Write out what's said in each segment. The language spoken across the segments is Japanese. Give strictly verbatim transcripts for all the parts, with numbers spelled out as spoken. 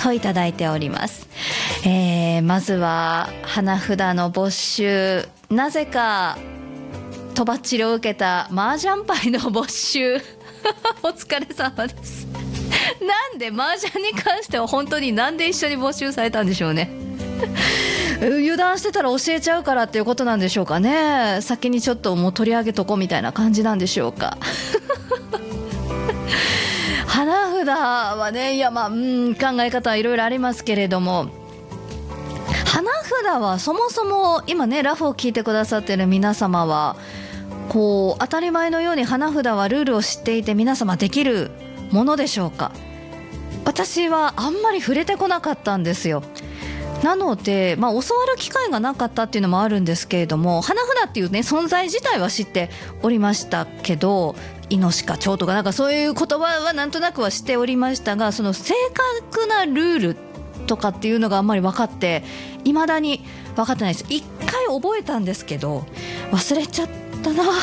といただいております。えー、まずは花札の没収、なぜかとばっちりを受けた麻雀牌の没収お疲れ様です。なんで麻雀に関しては本当になんで一緒に没収されたんでしょうね。油断してたら教えちゃうからっていうことなんでしょうかね。先にちょっともう取り上げとこうみたいな感じなんでしょうか。花札はね、いやまあ、うん、考え方はいろいろありますけれども、花札はそもそも今ねラフを聞いてくださっている皆様はこう当たり前のように花札はルールを知っていて皆様できるものでしょうか。私はあんまり触れてこなかったんですよ。なので、まあ、教わる機会がなかったっていうのもあるんですけれども、花札っていうね存在自体は知っておりましたけど、イノシカチョウとかなんかそういう言葉はなんとなくは知っておりましたが、その正確なルールとかっていうのがあんまり分かって未だに分かってないです。一回覚えたんですけど忘れちゃったな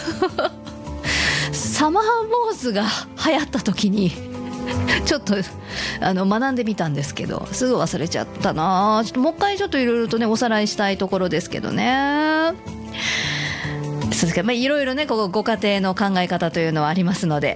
サマーウォーズが流行った時にちょっとあの学んでみたんですけどすぐ忘れちゃったな。ちょっともう一回ちょっといろいろとねおさらいしたいところですけどね。そうですか、まあ、いろいろねここご家庭の考え方というのはありますので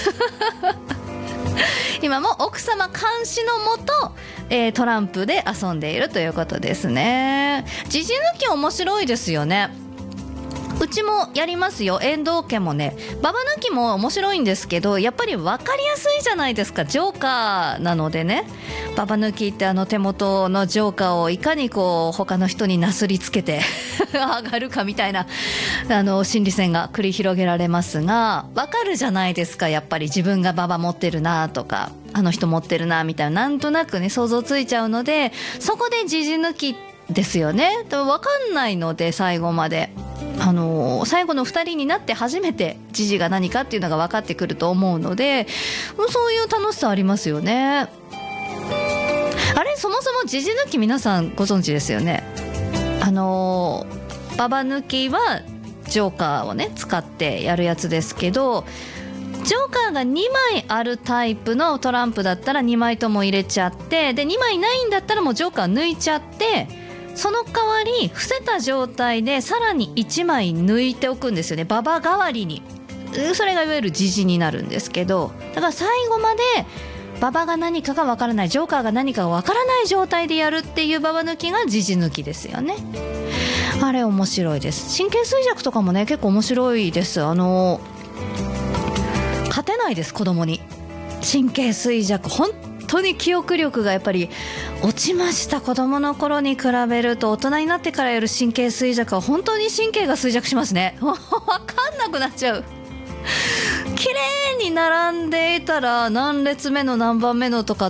今も奥様監視のもと、えー、トランプで遊んでいるということですね。時事抜き面白いですよね。うちもやりますよ。遠藤家もね、ババ抜きも面白いんですけど、やっぱり分かりやすいじゃないですか。ジョーカーなのでね、ババ抜きってあの手元のジョーカーをいかにこう他の人になすりつけて上がるかみたいなあの心理戦が繰り広げられますが、分かるじゃないですか。やっぱり自分がババ持ってるなとかあの人持ってるなみたいな、なんとなくね想像ついちゃうので、そこで時事抜きですよね。分かんないので最後まであの最後のふたりになって初めて時事が何かっていうのが分かってくると思うので、そういう楽しさありますよね。あれ、そもそも時事抜き皆さんご存知ですよね。あのババ抜きはジョーカーをね使ってやるやつですけど、ジョーカーがにまいあるタイプのトランプだったらにまいとも入れちゃって、でにまいないんだったらもうジョーカー抜いちゃって、その代わり伏せた状態でさらにいちまい抜いておくんですよね。ババ代わりに。それがいわゆる時事になるんですけど、だから最後までババが何かがわからない、ジョーカーが何かがわからない状態でやるっていうババ抜きが時事抜きですよね。あれ面白いです。神経衰弱とかもね結構面白いです。あの勝てないです、子供に。神経衰弱本当に記憶力がやっぱり落ちました。子供の頃に比べると大人になってからやる神経衰弱は本当に神経が衰弱しますね。分かんなくなっちゃう。綺麗に並んでいたら何列目の何番目のとかって、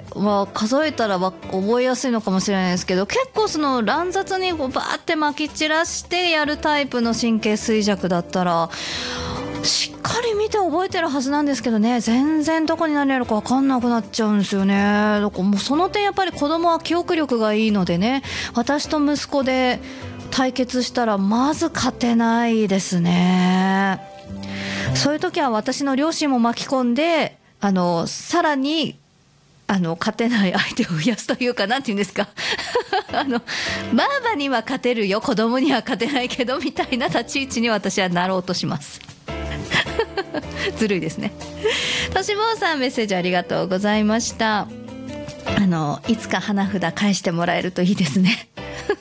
まあ、数えたら覚えやすいのかもしれないですけど、結構その乱雑にこうバーって撒き散らしてやるタイプの神経衰弱だったらしっかり見て覚えてるはずなんですけどね、全然どこに何やるか分かんなくなっちゃうんですよね。だからもうその点やっぱり子供は記憶力がいいのでね、私と息子で対決したらまず勝てないですね。そういう時は私の両親も巻き込んで、あのさらにあの勝てない相手を増やすというか、なんていうんですかあのバーバには勝てるよ、子供には勝てないけどみたいな立ち位置に私はなろうとしますずるいですね。としぼうさん、メッセージありがとうございました。あのいつか花札返してもらえるといいですね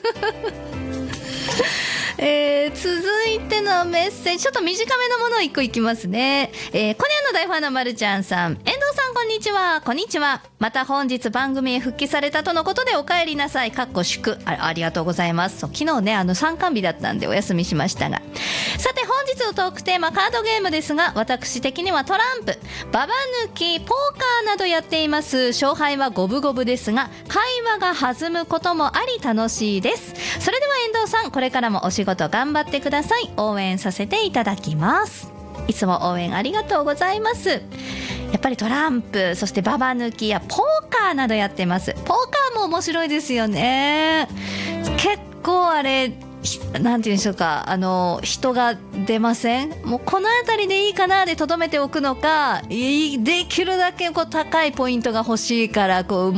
えー、続いてのメッセージ、ちょっと短めのものをいっこいきますね。えー、コニャンの大ファンのまるちゃんさん、遠藤さんこんにちは。こんにちは。また本日番組へ復帰されたとのことでお帰りなさい。かっこ祝 あ, ありがとうございます。昨日ねあの参観日だったんでお休みしましたが、さて本日のトークテーマカードゲームですが、私的にはトランプ、ババ抜き、ポーカーなどやっています。勝敗は五分五分ですが会話が弾むこともあり楽しいです。それでは遠藤さん、これからもお仕事頑張ってください。応援させていただきます。いつも応援ありがとうございます。やっぱりトランプ、そしてババ抜きやポーカーなどやってます。ポーカーも面白いですよね。結構あれなんていうんでしょうか、あの人が出ません。もうこの辺りでいいかなでとどめておくのか、できるだけこう高いポイントが欲しいからこう